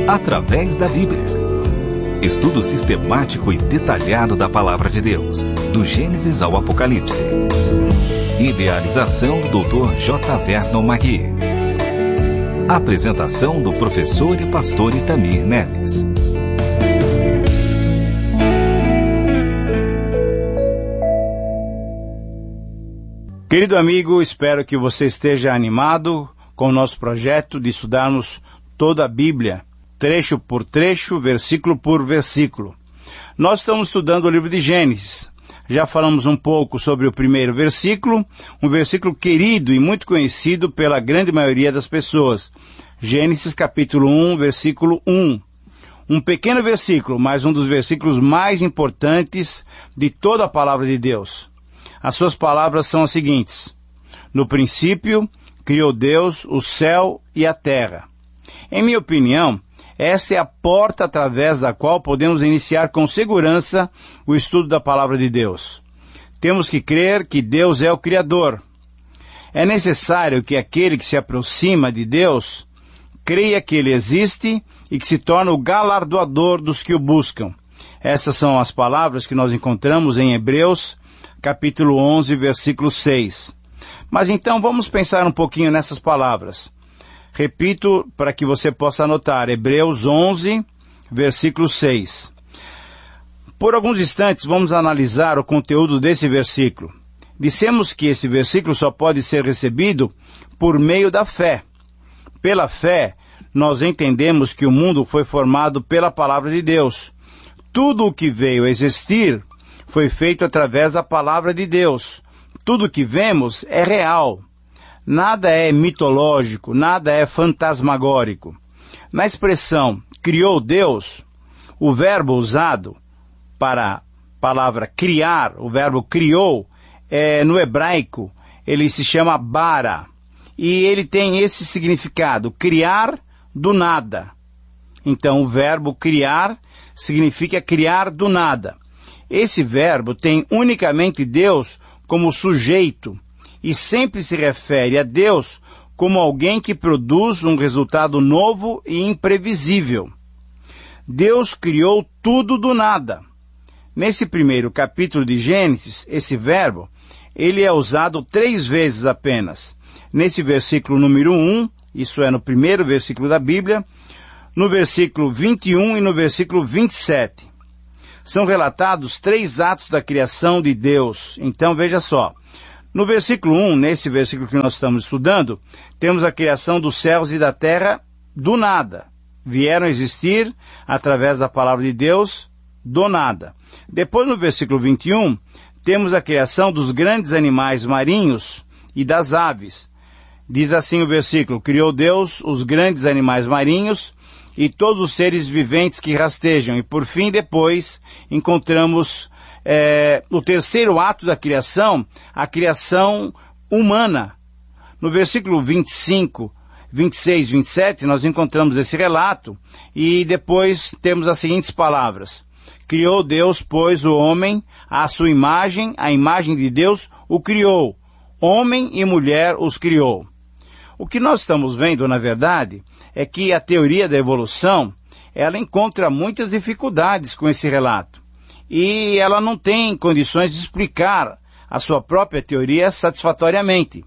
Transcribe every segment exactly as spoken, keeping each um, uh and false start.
através da Bíblia. Estudo sistemático e detalhado da Palavra de Deus, do Gênesis ao Apocalipse. Idealização do doutor J. Vernon Magui. Apresentação do professor e pastor Itamir Neves. Querido amigo, espero que você esteja animado com o nosso projeto de estudarmos toda a Bíblia, trecho por trecho, versículo por versículo. Nós estamos estudando o livro de Gênesis. Já falamos um pouco sobre o primeiro versículo, um versículo querido e muito conhecido pela grande maioria das pessoas. Gênesis capítulo um, versículo um. Um pequeno versículo, mas um dos versículos mais importantes de toda a palavra de Deus. As suas palavras são as seguintes: no princípio, criou Deus o céu e a terra. Em minha opinião, essa é a porta através da qual podemos iniciar com segurança o estudo da palavra de Deus. Temos que crer que Deus é o Criador. É necessário que aquele que se aproxima de Deus creia que Ele existe e que se torna o galardoador dos que o buscam. Essas são as palavras que nós encontramos em Hebreus, capítulo onze, versículo seis. Mas então vamos pensar um pouquinho nessas palavras. Repito para que você possa anotar, Hebreus onze, versículo seis. Por alguns instantes vamos analisar o conteúdo desse versículo. Dissemos que esse versículo só pode ser recebido por meio da fé. Pela fé, nós entendemos que o mundo foi formado pela palavra de Deus. Tudo o que veio a existir foi feito através da palavra de Deus. Tudo o que vemos é real. Nada é mitológico, nada é fantasmagórico. Na expressão criou Deus, o verbo usado para a palavra criar, o verbo criou, é, no hebraico, ele se chama bara. E ele tem esse significado, criar do nada. Então, o verbo criar significa criar do nada. Esse verbo tem unicamente Deus como sujeito e sempre se refere a Deus como alguém que produz um resultado novo e imprevisível. Deus criou tudo do nada. Nesse primeiro capítulo de Gênesis, esse verbo, ele é usado três vezes apenas. Nesse versículo número um, isso é no primeiro versículo da Bíblia, no versículo vinte e um e no versículo vinte e sete. São relatados três atos da criação de Deus. Então, veja só. No versículo um, nesse versículo que nós estamos estudando, temos a criação dos céus e da terra do nada. Vieram a existir através da palavra de Deus do nada. Depois, no versículo vinte e um, temos a criação dos grandes animais marinhos e das aves. Diz assim o versículo: criou Deus os grandes animais marinhos e todos os seres viventes que rastejam. E por fim, depois, encontramos é, o terceiro ato da criação, a criação humana. No versículo vinte e cinco, vinte e seis, vinte e sete, nós encontramos esse relato, e depois temos as seguintes palavras: criou Deus, pois, o homem, à sua imagem, a imagem de Deus o criou. Homem e mulher os criou. O que nós estamos vendo, na verdade, é que a teoria da evolução, ela encontra muitas dificuldades com esse relato. E ela não tem condições de explicar a sua própria teoria satisfatoriamente.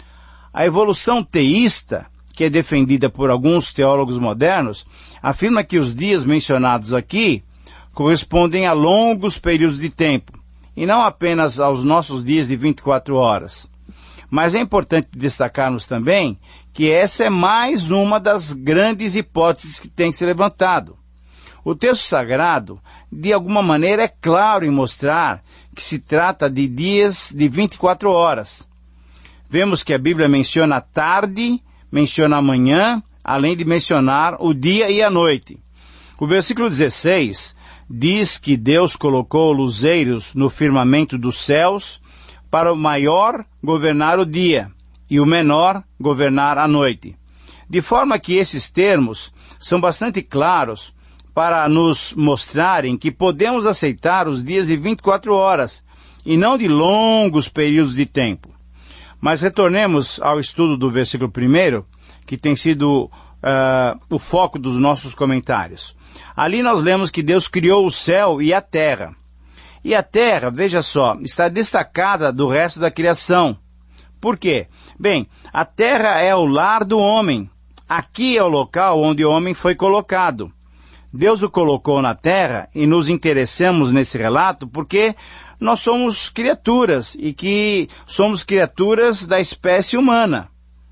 A evolução teísta, que é defendida por alguns teólogos modernos, afirma que os dias mencionados aqui correspondem a longos períodos de tempo, e não apenas aos nossos dias de vinte e quatro horas. Mas é importante destacarmos também que essa é mais uma das grandes hipóteses que tem que ser levantado. O texto sagrado, de alguma maneira, é claro em mostrar que se trata de dias de vinte e quatro horas. Vemos que a Bíblia menciona a tarde, menciona a manhã, além de mencionar o dia e a noite. O versículo dezesseis diz que Deus colocou luzeiros no firmamento dos céus para o maior governar o dia e o menor governar a noite. De forma que esses termos são bastante claros para nos mostrarem que podemos aceitar os dias de vinte e quatro horas e não de longos períodos de tempo. Mas retornemos ao estudo do versículo primeiro, que tem sido uh, o foco dos nossos comentários. Ali nós lemos que Deus criou o céu e a terra. E a terra, veja só, está destacada do resto da criação. Por quê? Bem, a terra é o lar do homem. Aqui é o local onde o homem foi colocado. Deus o colocou na terra e nos interessamos nesse relato porque nós somos criaturas e que somos criaturas da espécie humana.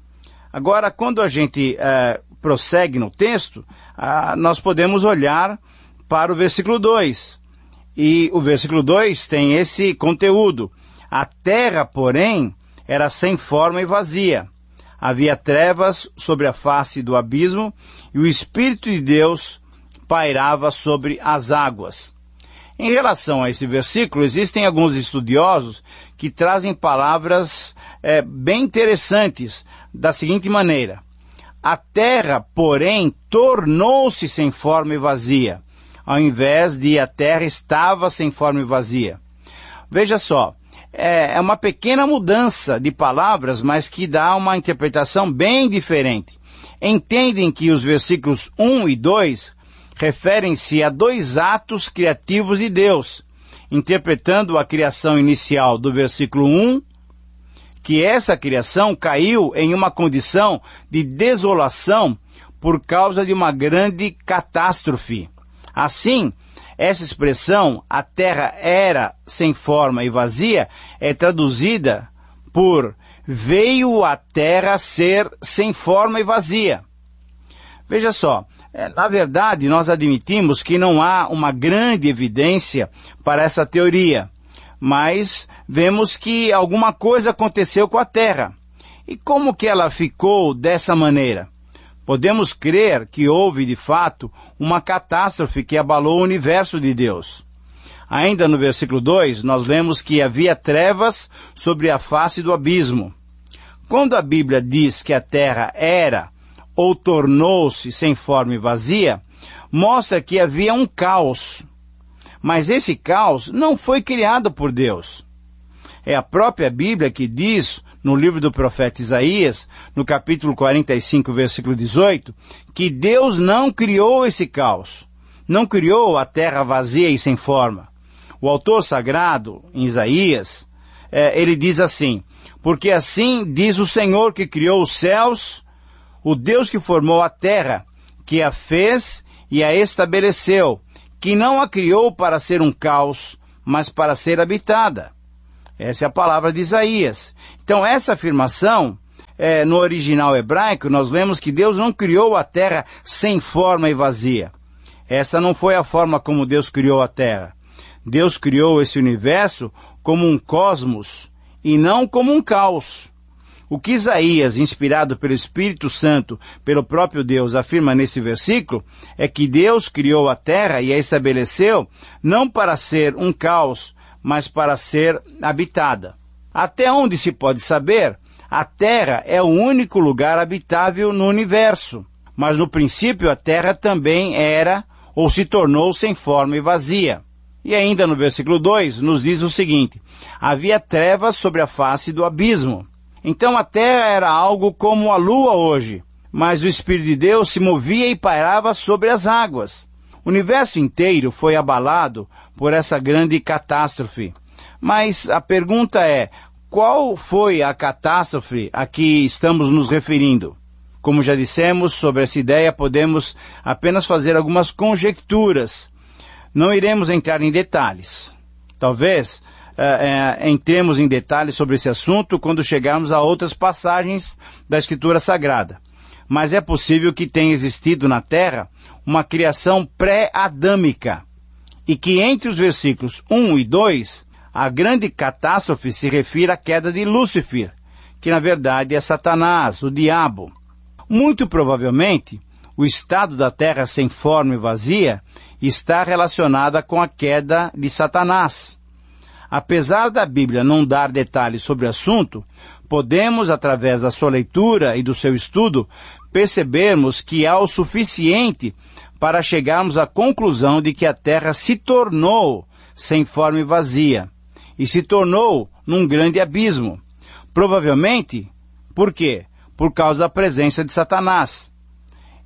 Agora, quando a gente uh, prossegue no texto, uh, nós podemos olhar para o versículo dois. E o versículo dois tem esse conteúdo. A terra, porém, era sem forma e vazia. Havia trevas sobre a face do abismo e o Espírito de Deus pairava sobre as águas. Em relação a esse versículo, existem alguns estudiosos que trazem palavras é, bem interessantes da seguinte maneira. A terra, porém, tornou-se sem forma e vazia, ao invés de a terra estava sem forma e vazia. Veja só, é uma pequena mudança de palavras, mas que dá uma interpretação bem diferente. Entendem que os versículos um e dois referem-se a dois atos criativos de Deus, interpretando a criação inicial do versículo um, que essa criação caiu em uma condição de desolação por causa de uma grande catástrofe. Assim, essa expressão, a terra era sem forma e vazia, é traduzida por veio a terra ser sem forma e vazia. Veja só, na verdade nós admitimos que não há uma grande evidência para essa teoria, mas vemos que alguma coisa aconteceu com a terra. E como que ela ficou dessa maneira? Podemos crer que houve, de fato, uma catástrofe que abalou o universo de Deus. Ainda no versículo dois, nós lemos que havia trevas sobre a face do abismo. Quando a Bíblia diz que a terra era ou tornou-se sem forma e vazia, mostra que havia um caos. Mas esse caos não foi criado por Deus. É a própria Bíblia que diz, no livro do profeta Isaías, no capítulo quarenta e cinco, versículo dezoito, que Deus não criou esse caos. Não criou a terra vazia e sem forma. O autor sagrado, em Isaías, é, ele diz assim, porque assim diz o Senhor que criou os céus, o Deus que formou a terra, que a fez e a estabeleceu, que não a criou para ser um caos, mas para ser habitada. Essa é a palavra de Isaías. Então essa afirmação, é, no original hebraico, nós vemos que Deus não criou a terra sem forma e vazia. Essa não foi a forma como Deus criou a terra. Deus criou esse universo como um cosmos e não como um caos. O que Isaías, inspirado pelo Espírito Santo, pelo próprio Deus, afirma nesse versículo, é que Deus criou a terra e a estabeleceu não para ser um caos, mas para ser habitada. Até onde se pode saber, a terra é o único lugar habitável no universo, mas no princípio a terra também era ou se tornou sem forma e vazia. E ainda no versículo dois nos diz o seguinte, havia trevas sobre a face do abismo. Então a terra era algo como a lua hoje, mas o Espírito de Deus se movia e pairava sobre as águas. O universo inteiro foi abalado por essa grande catástrofe. Mas a pergunta é, qual foi a catástrofe a que estamos nos referindo? Como já dissemos, sobre essa ideia podemos apenas fazer algumas conjecturas. Não iremos entrar em detalhes. Talvez é, é, entremos em detalhes sobre esse assunto quando chegarmos a outras passagens da Escritura Sagrada. Mas é possível que tenha existido na Terra uma criação pré-adâmica e que entre os versículos um e dois, a grande catástrofe se refere à queda de Lúcifer, que na verdade é Satanás, o diabo. Muito provavelmente, o estado da Terra sem forma e vazia está relacionada com a queda de Satanás. Apesar da Bíblia não dar detalhes sobre o assunto, podemos, através da sua leitura e do seu estudo, percebermos que há o suficiente para chegarmos à conclusão de que a Terra se tornou sem forma e vazia, e se tornou num grande abismo. Provavelmente, por quê? Por causa da presença de Satanás.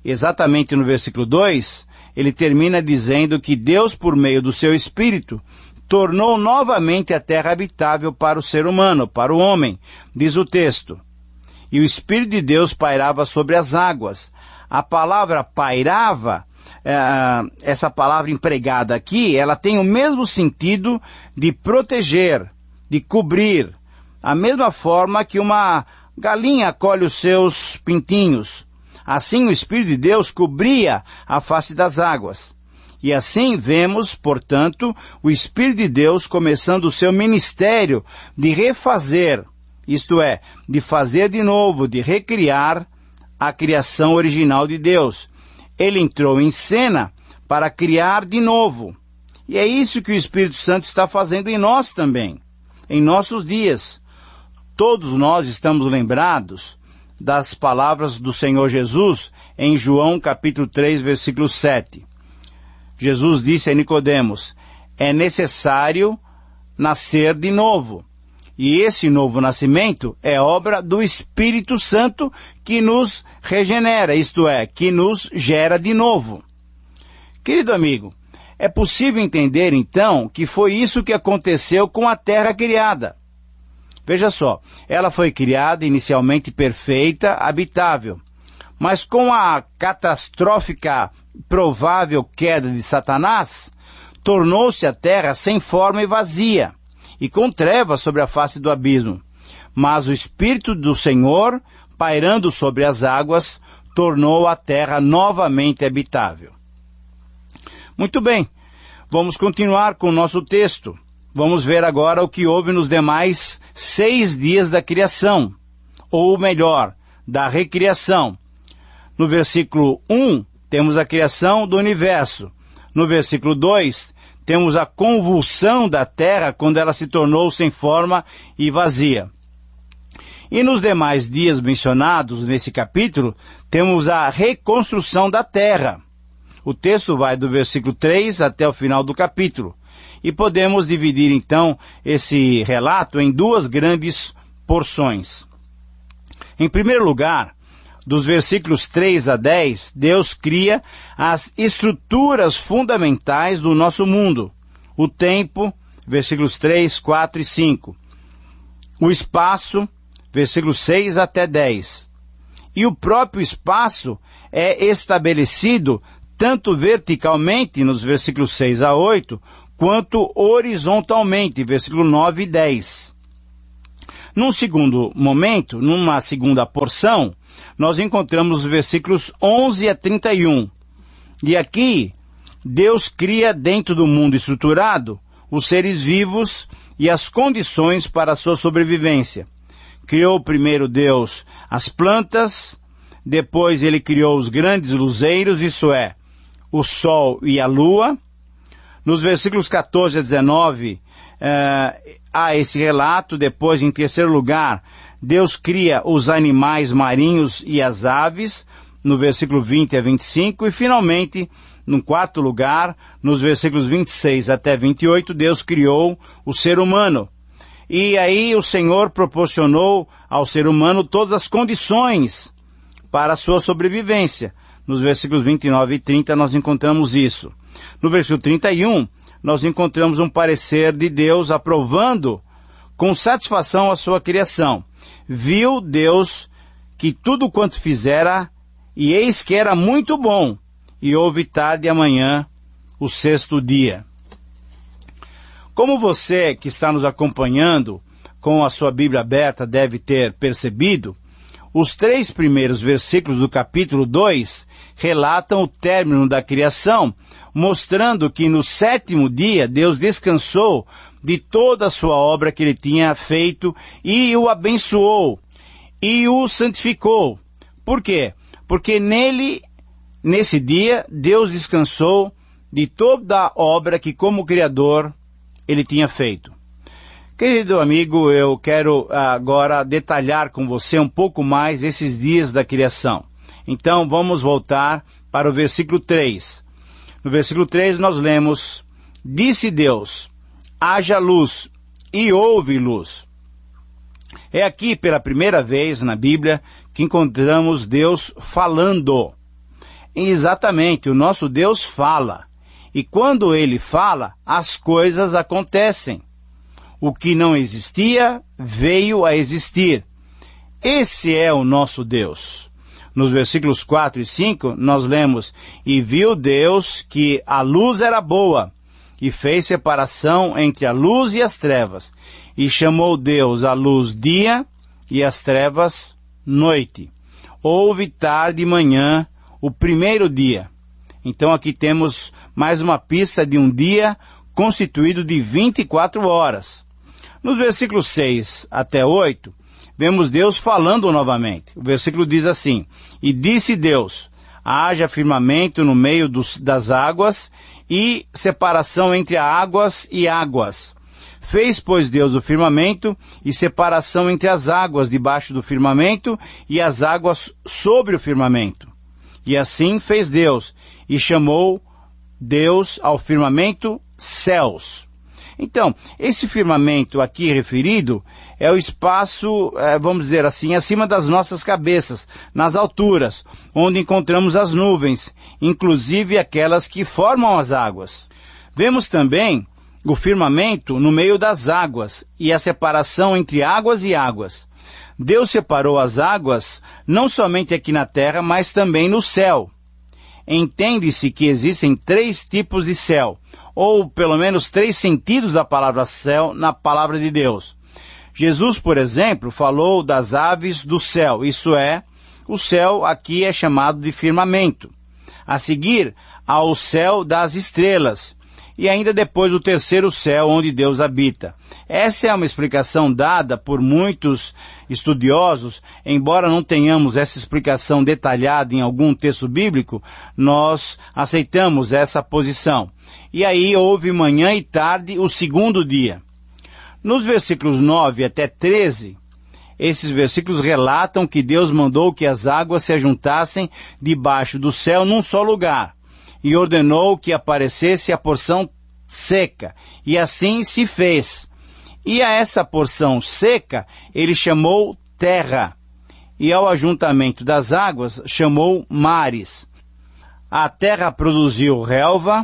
Exatamente no versículo dois, ele termina dizendo que Deus, por meio do seu Espírito, tornou novamente a terra habitável para o ser humano, para o homem, diz o texto. E o Espírito de Deus pairava sobre as águas. A palavra pairava, essa palavra empregada aqui, ela tem o mesmo sentido de proteger, de cobrir, a mesma forma que uma galinha colhe os seus pintinhos. Assim o Espírito de Deus cobria a face das águas. E assim vemos, portanto, o Espírito de Deus começando o seu ministério de refazer, isto é, de fazer de novo, de recriar a criação original de Deus. Ele entrou em cena para criar de novo. E é isso que o Espírito Santo está fazendo em nós também, em nossos dias. Todos nós estamos lembrados das palavras do Senhor Jesus em João capítulo três, versículo sete. Jesus disse a Nicodemos, é necessário nascer de novo. E esse novo nascimento é obra do Espírito Santo que nos regenera, isto é, que nos gera de novo. Querido amigo, é possível entender então que foi isso que aconteceu com a terra criada. Veja só, ela foi criada inicialmente perfeita, habitável, mas com a catastrófica provável queda de Satanás, tornou-se a terra sem forma e vazia, e com trevas sobre a face do abismo. Mas o Espírito do Senhor, pairando sobre as águas, tornou a terra novamente habitável. Muito bem, vamos continuar com o nosso texto. Vamos ver agora o que houve nos demais seis dias da criação, ou melhor, da recriação. No versículo um, temos a criação do universo. No versículo dois, temos a convulsão da terra quando ela se tornou sem forma e vazia. E nos demais dias mencionados nesse capítulo, temos a reconstrução da terra. O texto vai do versículo três até o final do capítulo. E podemos dividir então esse relato em duas grandes porções. Em primeiro lugar, dos versículos três a dez, Deus cria as estruturas fundamentais do nosso mundo. O tempo, versículos três, quatro e cinco. O espaço, versículos seis até dez. E o próprio espaço é estabelecido tanto verticalmente, nos versículos seis a oito, quanto horizontalmente, versículo nove e dez. Num segundo momento, numa segunda porção, nós encontramos os versículos onze a trinta e um. E aqui, Deus cria dentro do mundo estruturado os seres vivos e as condições para a sua sobrevivência. Criou primeiro Deus as plantas, depois ele criou os grandes luzeiros, isso é, o sol e a lua. Nos versículos catorze a dezenove, eh, há esse relato. Depois, em terceiro lugar, Deus cria os animais marinhos e as aves, no versículo vinte a vinte e cinco, e finalmente, no quarto lugar, nos versículos vinte e seis até vinte e oito, Deus criou o ser humano. E aí o Senhor proporcionou ao ser humano todas as condições para a sua sobrevivência. Nos versículos vinte e nove e trinta nós encontramos isso. No versículo trinta e um, nós encontramos um parecer de Deus aprovando com satisfação a sua criação. Viu Deus que tudo quanto fizera, e eis que era muito bom, e houve tarde e amanhã o sexto dia. Como você que está nos acompanhando com a sua Bíblia aberta deve ter percebido, os três primeiros versículos do capítulo dois relatam o término da criação, mostrando que no sétimo dia Deus descansou de toda a sua obra que ele tinha feito e o abençoou e o santificou. Por quê? Porque nele, nesse dia, Deus descansou de toda a obra que como Criador ele tinha feito. Querido amigo, eu quero agora detalhar com você um pouco mais esses dias da criação. Então vamos voltar para o versículo três. No versículo três nós lemos: disse Deus, haja luz, e houve luz. É aqui pela primeira vez na Bíblia que encontramos Deus falando. Exatamente, o nosso Deus fala. E quando Ele fala, as coisas acontecem. O que não existia, veio a existir. Esse é o nosso Deus. Nos versículos quatro e cinco, nós lemos, e viu Deus que a luz era boa, e fez separação entre a luz e as trevas. E chamou Deus a luz dia, e as trevas noite. Houve tarde e manhã, o primeiro dia. Então aqui temos mais uma pista de um dia constituído de vinte e quatro horas. Nos versículos seis até oito, vemos Deus falando novamente. O versículo diz assim, e disse Deus, haja firmamento no meio dos, das águas e separação entre águas e águas. Fez, pois, Deus o firmamento e separação entre as águas debaixo do firmamento e as águas sobre o firmamento. E assim fez Deus, e chamou Deus ao firmamento céus. Então, esse firmamento aqui referido é o espaço, vamos dizer assim, acima das nossas cabeças, nas alturas, onde encontramos as nuvens, inclusive aquelas que formam as águas. Vemos também o firmamento no meio das águas e a separação entre águas e águas. Deus separou as águas não somente aqui na terra, mas também no céu. Entende-se que existem três tipos de céu, ou pelo menos três sentidos da palavra céu na palavra de Deus. Jesus, por exemplo, falou das aves do céu, isso é, o céu aqui é chamado de firmamento. A seguir, há o céu das estrelas, e ainda depois o terceiro céu onde Deus habita. Essa é uma explicação dada por muitos estudiosos, embora não tenhamos essa explicação detalhada em algum texto bíblico, nós aceitamos essa posição. E aí houve manhã e tarde o segundo dia. Nos versículos nove até treze, esses versículos relatam que Deus mandou que as águas se ajuntassem debaixo do céu num só lugar, e ordenou que aparecesse a porção seca, e assim se fez. E a essa porção seca ele chamou terra, e ao ajuntamento das águas chamou mares. A terra produziu relva,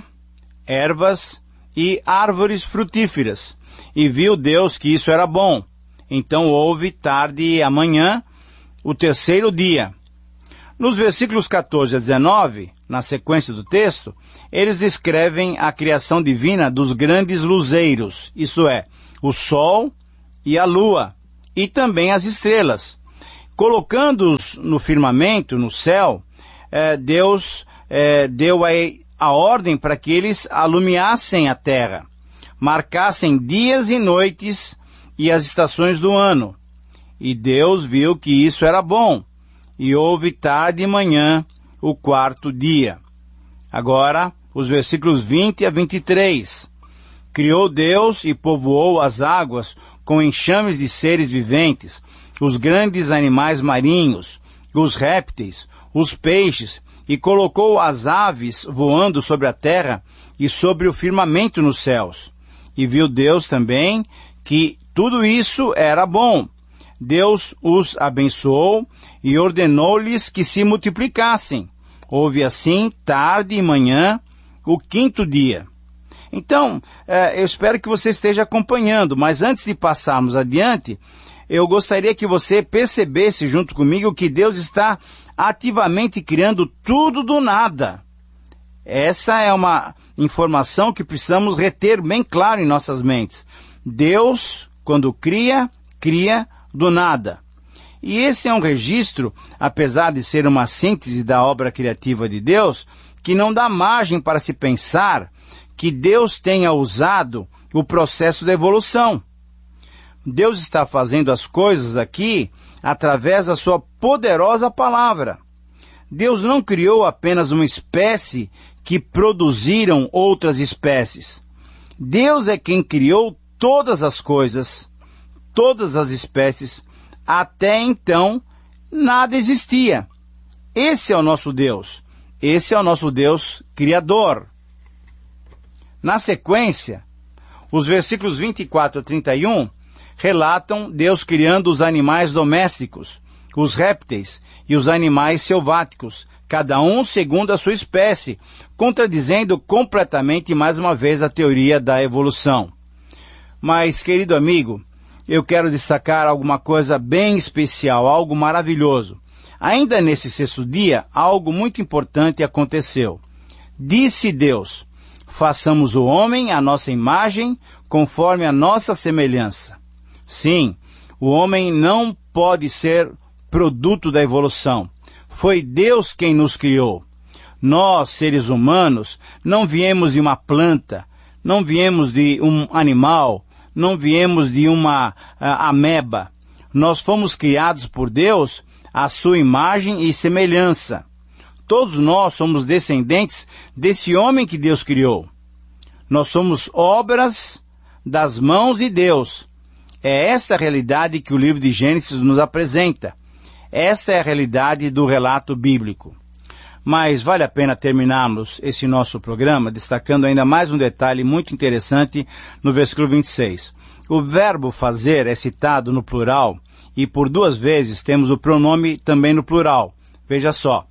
ervas e árvores frutíferas, e viu Deus que isso era bom. Então houve tarde e amanhã, o terceiro dia. Nos versículos catorze a dezenove, na sequência do texto, eles descrevem a criação divina dos grandes luzeiros, isto é, o sol e a lua, e também as estrelas. Colocando-os no firmamento, no céu, eh, Deus eh, deu a, a ordem para que eles alumiassem a terra, marcassem dias e noites e as estações do ano. E Deus viu que isso era bom, e houve tarde e manhã, o quarto dia. Agora, os versículos vinte a vinte e três. Criou Deus e povoou as águas com enxames de seres viventes, os grandes animais marinhos, os répteis, os peixes, e colocou as aves voando sobre a terra e sobre o firmamento nos céus. E viu Deus também que tudo isso era bom. Deus os abençoou e ordenou-lhes que se multiplicassem. Houve assim, tarde e manhã, o quinto dia. Então, eh, eu espero que você esteja acompanhando, mas antes de passarmos adiante, eu gostaria que você percebesse junto comigo que Deus está ativamente criando tudo do nada. Essa é uma informação que precisamos reter bem claro em nossas mentes. Deus, quando cria, cria do nada. E esse é um registro, apesar de ser uma síntese da obra criativa de Deus, que não dá margem para se pensar que Deus tenha usado o processo da evolução. Deus está fazendo as coisas aqui através da sua poderosa palavra. Deus não criou apenas uma espécie que produziram outras espécies. Deus é quem criou todas as coisas, todas as espécies. Até então, nada existia. Esse é o nosso Deus. Esse é o nosso Deus Criador. Na sequência, os versículos vinte e quatro a trinta e um relatam Deus criando os animais domésticos, os répteis e os animais selváticos, cada um segundo a sua espécie, contradizendo completamente mais uma vez a teoria da evolução. Mas, querido amigo, eu quero destacar alguma coisa bem especial, algo maravilhoso. Ainda nesse sexto dia, algo muito importante aconteceu. Disse Deus: façamos o homem à nossa imagem, conforme a nossa semelhança. Sim, o homem não pode ser produto da evolução. Foi Deus quem nos criou. Nós, seres humanos, não viemos de uma planta, não viemos de um animal, não viemos de uma uh, ameba. Nós fomos criados por Deus à sua imagem e semelhança. Todos nós somos descendentes desse homem que Deus criou. Nós somos obras das mãos de Deus. É esta a realidade que o livro de Gênesis nos apresenta. Esta é a realidade do relato bíblico. Mas vale a pena terminarmos esse nosso programa destacando ainda mais um detalhe muito interessante no versículo vinte e seis. O verbo fazer é citado no plural e por duas vezes temos o pronome também no plural. Veja só,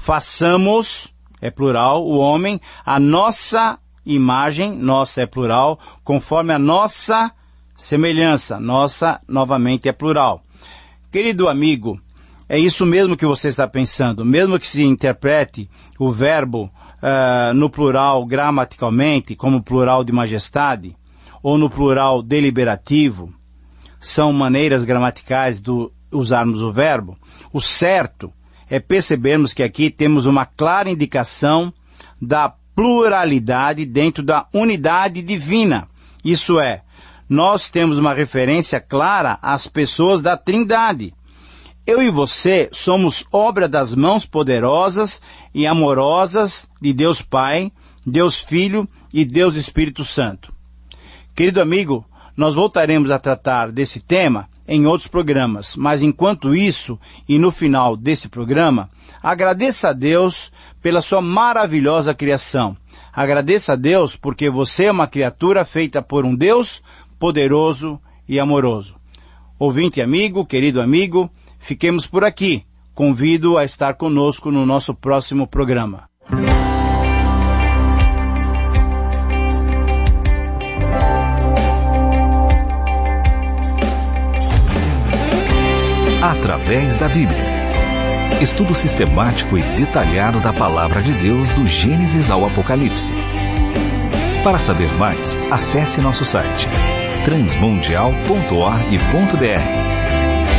façamos, é plural, o homem, a nossa imagem, nossa é plural, conforme a nossa semelhança, nossa novamente é plural. Querido amigo, é isso mesmo que você está pensando, mesmo que se interprete o verbo uh, no plural gramaticalmente, como plural de majestade, ou no plural deliberativo, são maneiras gramaticais de usarmos o verbo, o certo é percebermos que aqui temos uma clara indicação da pluralidade dentro da unidade divina. Isso é, nós temos uma referência clara às pessoas da Trindade. Eu e você somos obra das mãos poderosas e amorosas de Deus Pai, Deus Filho e Deus Espírito Santo. Querido amigo, nós voltaremos a tratar desse tema em outros programas, mas enquanto isso, e no final desse programa, agradeça a Deus pela sua maravilhosa criação. Agradeça a Deus porque você é uma criatura feita por um Deus poderoso e amoroso. Ouvinte amigo, querido amigo, fiquemos por aqui. Convido a estar conosco no nosso próximo programa. Através da Bíblia. Estudo sistemático e detalhado da Palavra de Deus do Gênesis ao Apocalipse. Para saber mais, acesse nosso site transmundial ponto org ponto br.